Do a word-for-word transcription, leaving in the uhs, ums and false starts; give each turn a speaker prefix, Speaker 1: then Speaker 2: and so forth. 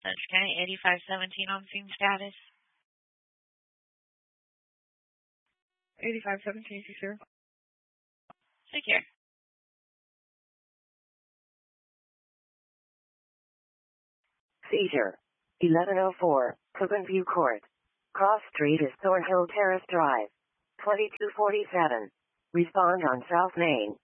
Speaker 1: Dutch County, eighty-five seventeen on scene status.
Speaker 2: eighty-five seventeen, secure.
Speaker 1: Secure.
Speaker 3: Seizure. eleven oh four, Cookman View Court. Cross Street is Thornhill Terrace Drive. twenty-two forty-seven. Respond on South Main.